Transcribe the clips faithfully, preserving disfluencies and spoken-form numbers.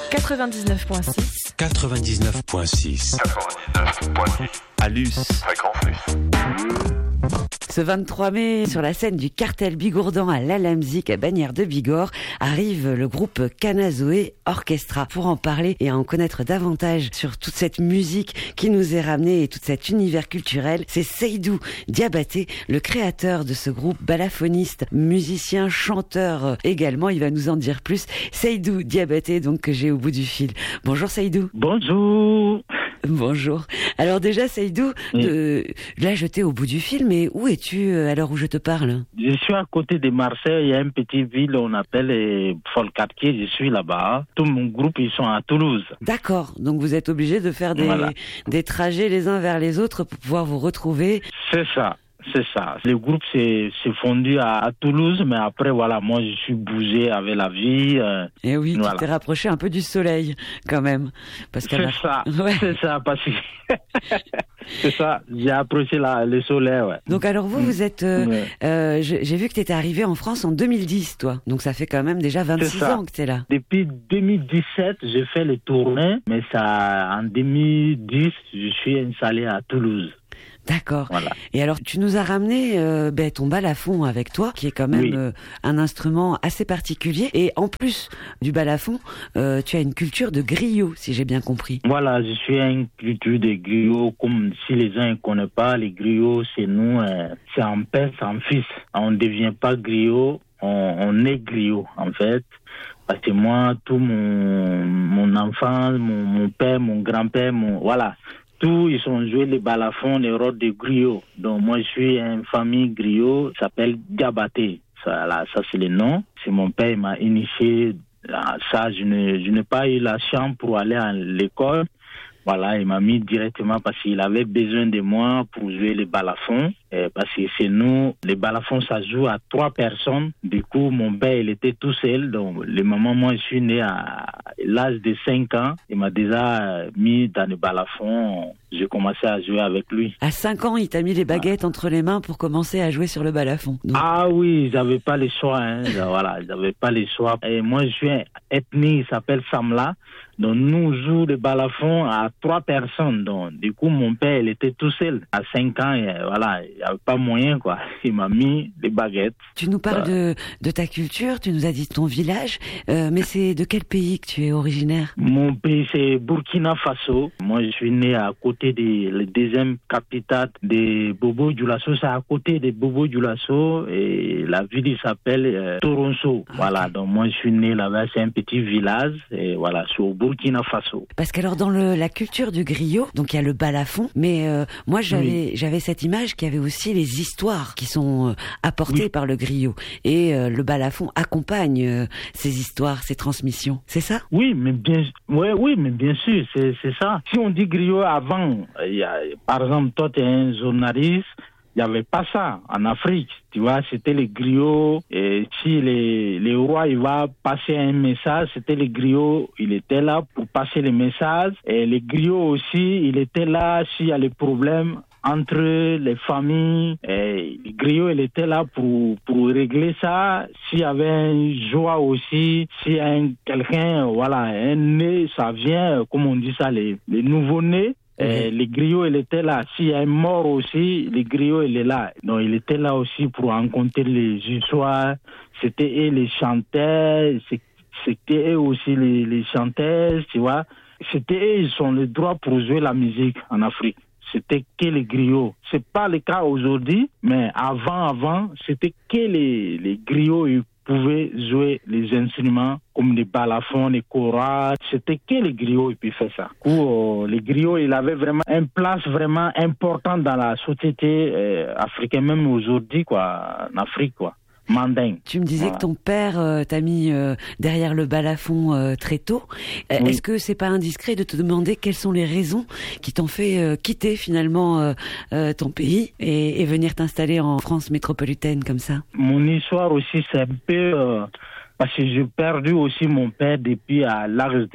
quatre-vingt-dix-neuf virgule six. quatre-vingt-dix-neuf virgule six. quatre-vingt-dix-neuf virgule six. À Luce. Fréquence Luce. Ce vingt-trois mai, sur la scène du Cartel Bigourdan à l'Alamzik à Bagnères de Bigorre, arrive le groupe Kanazoé Orchestra. Pour en parler et en connaître davantage sur toute cette musique qui nous est ramenée et tout cet univers culturel, c'est Seydou Diabaté, le créateur de ce groupe, balafoniste, musicien, chanteur également. Il va nous en dire plus. Seydou Diabaté, donc, que j'ai au bout du fil. Bonjour Seydou. Bonjour. Bonjour. Alors déjà, Seydou, Oui. de... là je t'ai au bout du fil, mais où es-tu à l'heure où je te parle? Je suis à côté de Marseille, il y a une petite ville, on appelle euh, Folcartier, je suis là-bas. Tout mon groupe, ils sont à Toulouse. D'accord, donc vous êtes obligés de faire des, Voilà. des trajets les uns vers les autres pour pouvoir vous retrouver. C'est ça, c'est ça. Le groupe s'est s'est fondu à, à Toulouse, mais après, voilà, moi, je suis bougé avec la vie. euh, Et oui, Voilà. tu t'es rapproché un peu du soleil, quand même. Parce qu'à c'est la- ça, Ouais. c'est ça, parce que... c'est ça, j'ai approché la, le soleil, ouais. Donc alors vous, vous êtes... euh, Ouais. euh, je- j'ai vu que tu étais arrivé en France en deux mille dix, toi. Donc ça fait quand même déjà vingt-six ça. ans que tu es là. Depuis deux mille dix-sept, j'ai fait les tournées, mais ça, en deux mille dix, je suis installé à Toulouse. D'accord. Voilà. Et alors, tu nous as ramené euh, ben, ton balafon avec toi, qui est quand même Oui. euh, un instrument assez particulier. Et en plus du balafon, euh, tu as une culture de griot, si j'ai bien compris. Voilà, je suis un culture des griots, comme si les gens ne connaissent pas, les griots, c'est nous, euh, c'est en père, c'est en fils. On ne devient pas griot, on, on est griot, en fait. Parce que moi, tout mon, mon enfant, mon, mon père, mon grand-père, mon, voilà, tous, ils ont joué les balafons, les rôles de griot. Donc, moi, je suis une famille griot, ça s'appelle Diabaté. Ça, là, ça, c'est le nom. C'est mon père, il m'a initié à ça. Je ne, je n'ai pas eu la chance pour aller à l'école. Voilà, il m'a mis directement parce qu'il avait besoin de moi pour jouer les balafons. Et parce que c'est nous, les balafons, ça joue à trois personnes. Du coup, mon père, il était tout seul. Donc, le moment, moi, je suis né à l'âge de cinq ans. Il m'a déjà mis dans les balafons. J'ai commencé à jouer avec lui. À cinq ans, il t'a mis les baguettes entre les mains pour commencer à jouer sur le balafon. Donc, Ah oui, j'avais pas le choix, hein. Voilà, j'avais pas le choix. Et moi, je suis un ethnie, il s'appelle Samla. Donc, nous jouons le balafon à trois personnes. Donc, du coup, mon père, il était tout seul. À cinq ans, et voilà, il n'y avait pas moyen, quoi. Il m'a mis des baguettes. tu nous parles de, de ta culture, tu nous as dit ton village, euh, mais c'est de quel pays que tu es originaire? Mon pays, c'est Burkina Faso. Moi, je suis né à côté de la deuxième capitale de Bobo Dioulasso. C'est à côté de Bobo Dioulasso et la ville il s'appelle euh, Toronso. Voilà, donc moi, je suis né là-bas. C'est un petit village et voilà, c'est au Burkina Faso. Parce qu'alors dans le, la culture du griot, donc il y a le balafon, mais euh, moi j'avais j'avais cette image qu'il y avait aussi les histoires qui sont euh, apportées Oui. par le griot et euh, le balafon accompagne euh, ces histoires, ces transmissions. C'est ça? Oui, mais bien, ouais, oui, mais bien sûr, c'est c'est ça. Si on dit griot avant, il y a, par exemple, toi, tu es un journaliste. Il n'y avait pas ça en Afrique, tu vois, c'était les griots. Et si les, les rois, il va passer un message, c'était les griots, il était là pour passer les messages. Et les griots aussi, il était là s'il y a les problèmes entre les familles. Et les griots, il était là pour, pour régler ça. S'il y avait une joie aussi, si un, quelqu'un, voilà, un né, ça vient, comme on dit ça, les, les nouveaux-nés. Et les griots, il était là. S'il y a un mort aussi, les griots, il est là. Donc, il était là aussi pour rencontrer les histoires. C'était eux les chanteurs, c'était eux aussi les, les chanteuses, tu vois. C'était eux, ils ont le droit pour jouer la musique en Afrique. C'était que les griots. C'est pas le cas aujourd'hui, mais avant, avant, c'était que les, les griots, ils pouvaient jouer les instruments comme les balafons, les koras. C'était que les griots qui pouvaient faire ça. Où, euh, les griots, ils avaient vraiment une place vraiment importante dans la société euh, africaine, même aujourd'hui, quoi, en Afrique, quoi. Mandingue. Tu me disais Voilà. que ton père euh, t'a mis euh, derrière le balafon euh, très tôt. Euh, Oui. Est-ce que c'est pas indiscret de te demander quelles sont les raisons qui t'ont fait euh, quitter finalement euh, euh, ton pays et, et venir t'installer en France métropolitaine comme ça? Mon histoire aussi, c'est un peu... Euh, parce que j'ai perdu aussi mon père depuis à l'âge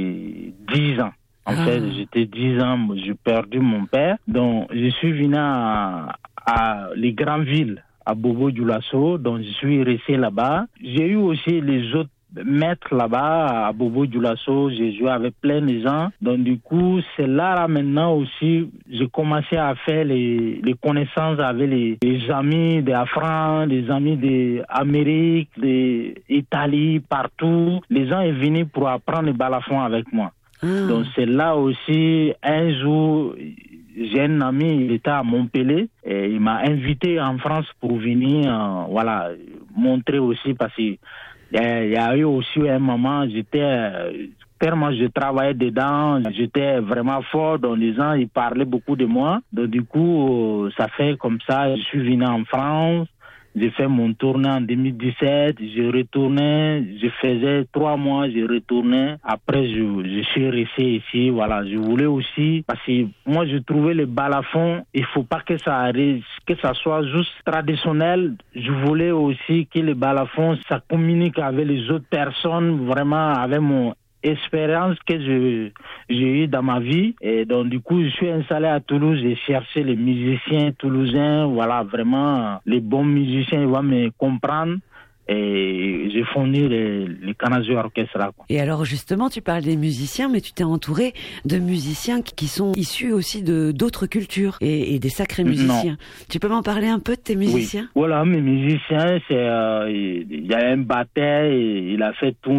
de dix ans. En Ah. fait, j'étais dix ans, j'ai perdu mon père. Donc, je suis venu à, à les grandes villes, à Bobo Dioulasso, donc je suis resté là-bas. J'ai eu aussi les autres maître là-bas à Bobo Dioulasso, j'ai joué avec plein de gens. Donc du coup, c'est là, là maintenant aussi, j'ai commencé à faire les, les connaissances avec les, les amis de la France, les amis d'Amérique, d'Italie, partout. Les gens sont venus pour apprendre le balafon avec moi. Mmh. Donc c'est là aussi, un jour, j'ai un ami, il était à Montpellier, et il m'a invité en France pour venir, euh, voilà, montrer aussi, parce qu'il y, y a eu aussi un moment, j'étais, euh, tellement je travaillais dedans, j'étais vraiment fort, donc les gens, ils parlaient beaucoup de moi. Donc du coup, euh, ça fait comme ça, je suis venu en France. J'ai fait mon tournée en deux mille dix-sept, je retournais, je faisais trois mois, je retournais. Après, je, je suis resté ici, voilà. Je voulais aussi, parce que moi, je trouvais le balafon, il faut pas que ça arrive, que ça soit juste traditionnel. Je voulais aussi que le balafon, ça communique avec les autres personnes, vraiment avec mon expérience que je, j'ai eu dans ma vie. Et donc, du coup, je suis installé à Toulouse, j'ai cherché les musiciens toulousains, voilà, vraiment, les bons musiciens, ils vont me comprendre. Et j'ai fourni les, les Canazou Orchestra. Et alors justement, tu parles des musiciens, mais tu t'es entouré de musiciens qui sont issus aussi de d'autres cultures et, et des sacrés musiciens. Non. Tu peux m'en parler un peu de tes musiciens? Oui. Voilà, mes musiciens, c'est euh, il y a un batteur, il a fait tout